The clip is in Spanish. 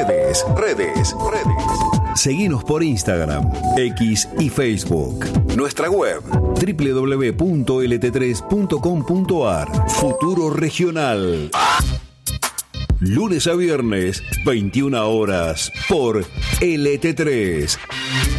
Redes. Seguinos por Instagram, X y Facebook. Nuestra web www.lt3.com.ar. Futuro Regional. Lunes a viernes, 21 horas, por LT3.